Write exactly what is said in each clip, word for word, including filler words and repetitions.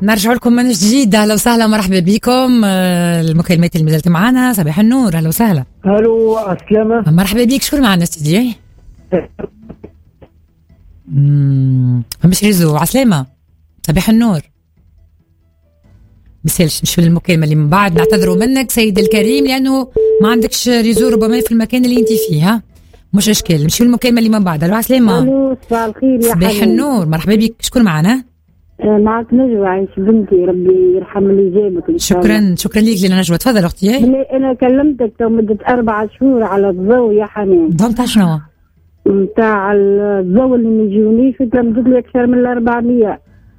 نرجع لكم من جديد. اهلا وسهلا مرحبا بكم. المكالمات اللي مازالت معنا. صباح النور. اهلا وسهلا. الو السلامة. مرحبا بك. شكون معنا استديو؟ امم مش ريزو. عسلامة. صباح النور. مسالش مش في المكالمة اللي من بعد. نعتذروا منك سيد الكريم لانه ما عندكش ريزو ربما في المكان اللي انت فيه. ها مش اشكال. مش في المكالمة اللي من بعد. الو عسلامة. الو صباح الخير يا حبيبي. صباح النور. مرحبا بك. شكون معنا؟ معك نجوى عايش بنتي. ربي يرحم اللي جابك. شكرا شكرا ليك لنا نجوى. تفضل اختي. انا كلمتك تو مدة اربع شهور على الضوء يا حنان. ضوء نتاع شنو؟ نتاع الضوء اللي ما يجونيش. كلمت لي اكثر من الأربعمية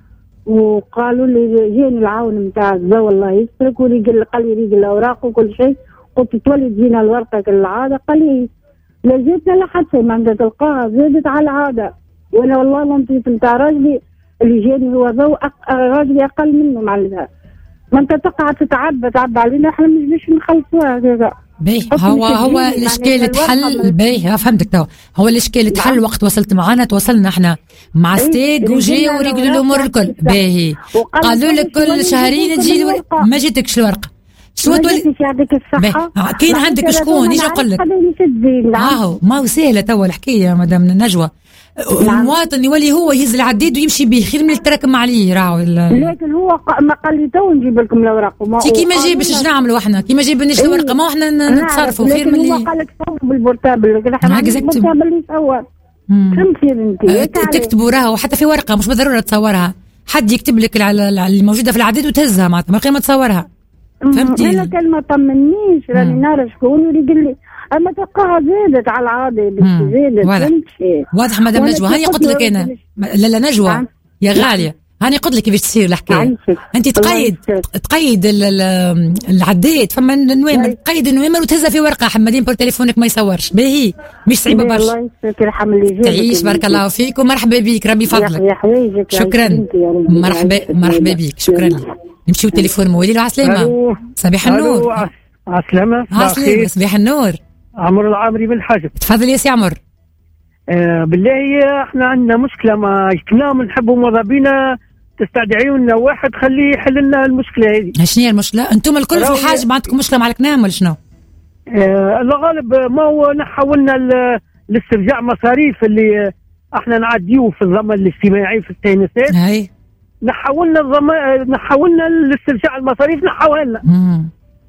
وقالوا لي جاني العون نتاع الضوء الله يسترك وريقل قال لي ريقل الاوراق وكل شيء. قلت تولي تجينا الورقه كالعاده. قال لي لا جاتنا لا حتى ما عندها تلقاها زادت على العاده. وانا والله لونتيت نتاع راجلي اللي جاني هو ضوء أق... راجلي اقل منه معلها. ما انت تقعد تتعب تعب علينا احنا مش باش نخلصوها هكذا. باهي هو هو الاشكال تحل. باهي فهمتك تو. هو الاشكال تحل وقت وصلت معانا تواصلنا احنا مع ستيج وجي وريقلوا الامور الكل. باهي قالوا لك كل شهرين تجي ما جاتكش الورقه. شو تولي يعطيك الصحه. كاين عندك شكون يجي يقول لك اهو ما هو سهله تو الحكايه يا مدام نجوى. المواطن يولي هو يهز العديد ويمشي به خير من اللي تراكم عليه راهو. لكن هو ما قال لي تو نجيب لكم الاوراق. تي كي ما جيبش اش نعملوا احنا كي ما جيبناش الورقه ما احنا نتصرفوا خير من اللي هو قال لك صور بالبورتابل. لكن احنا بالبورتابل اللي يصور فهمتي انت تكتبوا راهو حتى في ورقه مش بالضروره تصورها. حد يكتب لك على اللي موجوده في العديد وتهزها معناتها من غير ما تصورها. فهمتي؟ انا كان ما طمنيش راني نعرف شكون ويقول لي اما تلقاها زادت على العاده. زادت فهمتي؟ واضح مدام نجوى. هاني قلت لك انا لا لا نجوى يا غاليه. هاني قلت لك كيفاش تصير الحكايه. انت تقيد تقيد العداد. فما نوامر تقيد النوامر وتهزها في ورقه حمادين بور تليفونك ما يصورش. باهي مش صعيبه برشا. الله يسلمك يرحم اللي جابك. تعيش بارك الله فيك ومرحبا بك. ربي يفضلك. شكرا مرحبا مرحبا بك. شكرا لك. نمشيو التليفون موالي. له عسلامة. صباح النور. عسلامة. عسلامة. صباح النور. عمر العامري من الحاجب. تفضل يا سي عمر. آه بالله احنا عندنا مشكلة ما كنا بنحبوا ماذا بينا تستدعيوا لنا واحد خليه يحل لنا المشكلة هذه. شنو هي المشكلة؟ انتم الكل في الحاجب عندكم مشكلة مع الكنام ولا شنو؟ آه الغالب ما هو نحولنا لاسترجاع مصاريف اللي احنا نعديوه في الضمان الاجتماعي في التينسات. هاي نحولنا الضمان نحولنا لاسترجاع المصاريف نحولنا. امم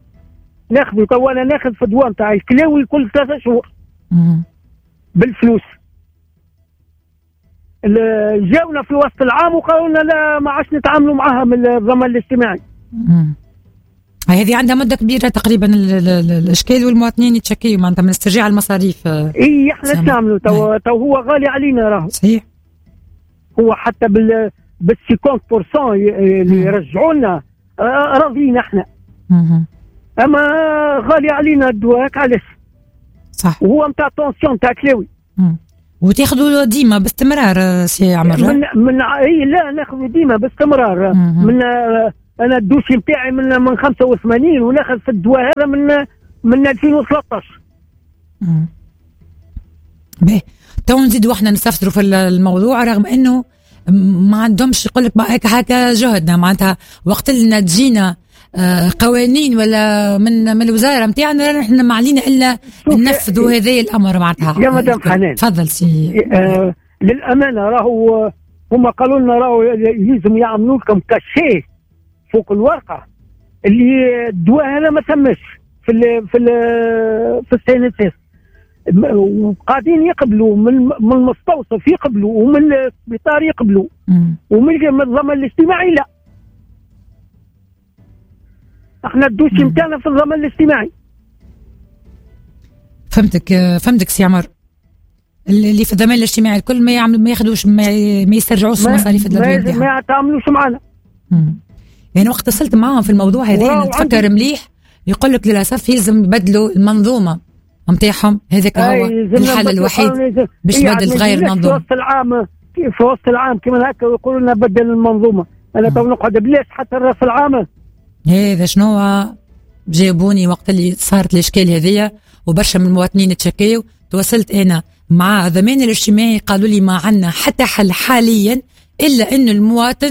ناخذ تو انا ناخذ في الدوام تاع الكلاوي كل ثلاثة شهور. امم بالفلوس. جاونا في وسط العام وقالوا لنا لا ما عادش نتعاملوا معها من الضمان الاجتماعي. امم هذه عندها مده كبيره تقريبا الاشكال والمواطنين يتشكيوا معناتها من استرجاع المصاريف. اي احنا نعملوا تو, تو هو غالي علينا راهو. صحيح. هو حتى بال بال خمسين بالمئة اللي يرجعوا لنا راضيين احنا. امم اما غالي علينا الدواء علاش؟ صح. وهو نتاع طونسيون تاع كلاوي. امم وتاخذوا ديما باستمرار سي عمر؟ من من اي لا ناخذ ديما باستمرار. مم. من انا الدوسي نتاعي من من خمسة وثمانين وناخذ في الدواء هذا من من ألفين وثلاثطاش. امم باهي تو نزيدوا احنا نستفسروا في الموضوع رغم انه ما عندهمش يقول لك هكا هكا جهدنا معناتها وقت لنا تجينا قوانين ولا من من الوزاره نتاعنا نحن ما علينا الا ننفذوا هذا الامر معناتها. يا مدام حنان تفضل سي. آه للامانه راهو هما قالوا لنا راهو لازم يعملوا لكم كاشيه فوق الورقه اللي الدواء هذا ما تمش في ال في ال في السيناتيس وقاعدين يقبلوا من من المستوصف يقبلوا ومن السبيطار يقبلوا ومن الضمان الاجتماعي لا. احنا الدوسي نتاعنا في الضمان الاجتماعي. فهمتك فهمتك سي عمر. اللي في الضمان الاجتماعي الكل ما يعمل ما ياخذوش ما, ما يسترجعوش مصاريف الدواء نتاعهم. ما يتعاملوش معنا. يعني وقت اتصلت معاهم في الموضوع هذا نتفكر مليح يقول لك للاسف لازم يبدلوا المنظومه نتاعهم. هذاك هو الحل الوحيد باش تبدل تغير المنظومه. في وسط العام في وسط العام كما هكا يقولوا لنا بدل المنظومه. انا تو نقعد بلاش حتى راس العام. هذا شنو جاوبوني وقت اللي صارت الاشكال هذيا وبرشا من المواطنين تشكيوا. تواصلت انا مع الضمان الاجتماعي قالوا لي ما عندنا حتى حل حاليا الا انه المواطن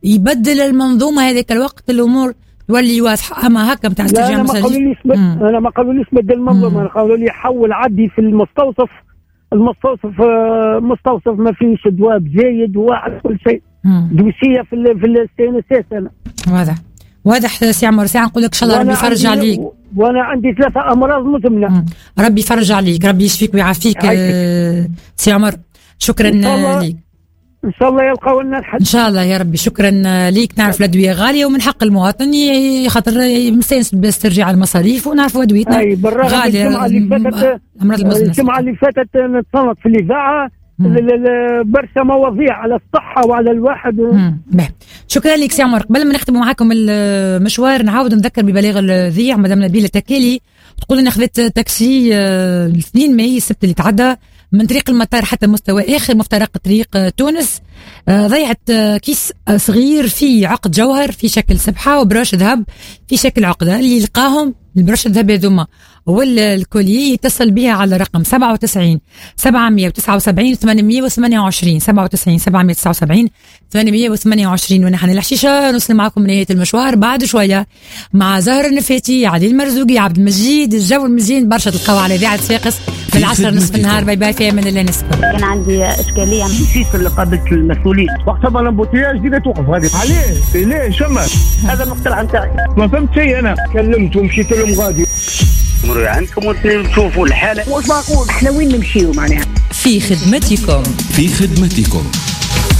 يبدل المنظومة هذيك الوقت الأمور تولي واضحة. أما هكا بتاع استرجاع أنا ما قالوليش أنا ما قالوليش بدل المنظومة، أنا قالوا لي حول عدي في المستوصف المستوصف آه مستوصف ما فيش دواب جيد واحد كل شيء دوسية في ال في السي أنا. واضح واضح سي عمر. ساعة نقول لك إن شاء الله ربي يفرج عليك. وانا عندي ثلاثة امراض مزمنة. ربي يفرج عليك، ربي يشفيك ويعافيك آه سي عمر. شكرا ليك. ان شاء الله يلقاو لنا الحل ان شاء الله يا ربي. شكرا ليك. نعرف الادويه غاليه ومن حق المواطن خاطر مستانس باسترجاع المصاريف، ونعرفوا ادويتنا غاليه. الجمعه اللي فاتت الجمعه اللي فاتت نتصنت في الاذاعه برشا مواضيع على الصحه وعلى الواحد و... شكرا لك سي عمر. قبل ما نختم معاكم المشوار نعاود نذكر ببلاغ الذيع مدام نبيله تكالي تقول انا خذيت تاكسي الاثنين ماي السبت اللي تعدى من طريق المطار حتى مستوى اخر مفترق طريق تونس. ضيعت كيس صغير فيه عقد جوهر في شكل سبحه وبروش ذهب في شكل عقده. اللي لقاهم البروش الذهب هذوما والكولي يتصل بها على رقم سبعة وتسعين سبعمية وتسعة وسبعين ثمانمية وثمانية وعشرين سبعة وتسعين سبعمية وتسعة وسبعين ثمانمية وثمانية وعشرين. ونحن الحشيشه نوصل معكم نهايه المشوار بعد شويه مع زهر النفاتي، عادل المرزوقي، عبد المجيد. الجو المزيان برشا تلقاو على اذاعه صفاقس في العشرة نصف النهار. باي باي. في امان الله. نسكن. كان عندي اشكاليه نسيت اللي قابلت المسؤولين وقتها ما الامبوتياج جديده توقف هذه. عليه ليه شمس هذا المقترح نتاعي ما فهمت شيء. انا كلمت ومشيت لهم غادي مروا عندكم وتشوفوا الحاله. واش معقول احنا وين نمشيو معناها في خدمتكم في خدمتكم